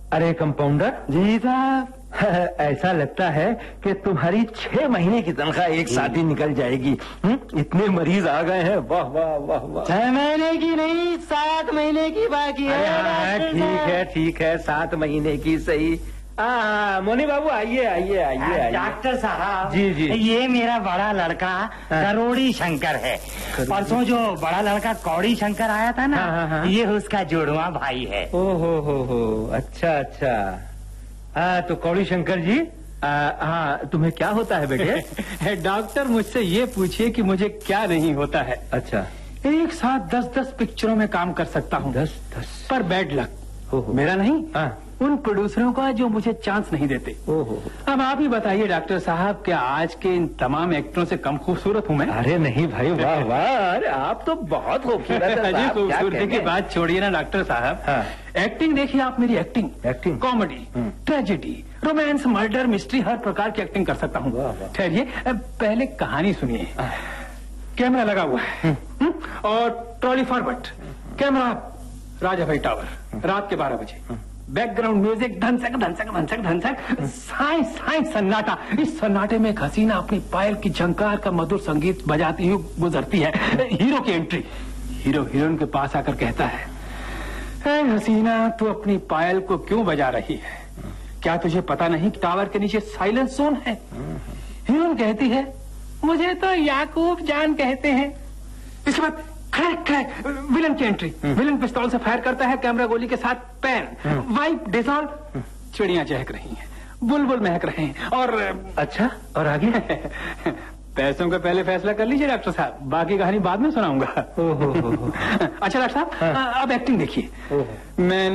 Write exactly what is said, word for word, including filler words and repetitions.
अरे कंपाउंडर जी साहब, ऐसा लगता है कि तुम्हारी छह महीने की तनख्वाह एक साथ ही निकल जाएगी। हुँ? इतने मरीज आ गए हैं, वाह वाह वाह वाह। छह महीने की नहीं, सात महीने की बाकी है। ठीक है ठीक है, सात महीने की सही। हाँ मोनी बाबू आइए आइए आइए आइए। डॉक्टर साहब जी जी, ये मेरा बड़ा लड़का करोड़ी शंकर है। परसों जो बड़ा लड़का कौड़ी शंकर आया था ना, हाँ, हाँ, ये उसका जुड़वा भाई है। ओ हो हो हो, अच्छा अच्छा। हाँ तो कौड़ी शंकर जी, हाँ तुम्हें क्या होता है बेटे? डॉक्टर मुझसे ये पूछिए कि मुझे क्या नहीं होता है। अच्छा, एक साथ दस दस पिक्चरों में काम कर सकता हूँ। दस दस पर बैड लक हो हो। मेरा नहीं, हाँ, उन प्रोड्यूसरों का जो मुझे चांस नहीं देते। ओहो। अब आप ही बताइए डॉक्टर साहब, क्या आज के इन तमाम एक्टरों से कम खूबसूरत हूँ मैं? अरे नहीं भाई, वाह वाह, अरे आप तो बहुत खूबसूरत हैं अजी साहब, क्या खूबसूरती की कहेंगे? बात छोड़िए ना डॉक्टर साहब। हाँ। एक्टिंग देखिए आप मेरी acting, acting? Comedy, tragedy, romance, murder, mystery, हर प्रकार की एक्टिंग कर सकता हूँ। वाह, वाह। ठहरिए, अब पहले कहानी सुनिए। कैमरा लगा हुआ है हम्म, और ट्रॉली फॉरवर्ड, कैमरा राजा भाई टावर, रात के बारह बजे, बैकग्राउंड म्यूजिक धनसक धनसक धनसक धनसक, साई साई सन्नाटा। इस सन्नाटे में एक हसीना अपनी पायल की झंकार का मधुर संगीत बजाती हुई गुजरती है। हीरो की एंट्री, हीरो हीरोइन के पास आकर कहता है, ए हसीना, तू अपनी पायल को क्यों बजा रही है? क्या तुझे पता नहीं कि टावर के नीचे साइलेंस जोन है? हीरोइन कहती है, मुझे तो याकूब जान कहते हैं। इसके बाद क्रैक क्रैक, विलन की एंट्री, विलन पिस्तौल से फायर करता है, कैमरा गोली के साथ पैन, वाइप डिसॉल्व, चिड़ियां चहक रही हैं, बुलबुल महक रहे हैं, और अच्छा, और आगे? पैसों का पहले फैसला कर लीजिए डॉक्टर साहब, बाकी कहानी बाद में सुनाऊंगा। ओहो। अच्छा डॉक्टर साहब, अब एक्टिंग देखिए। मैं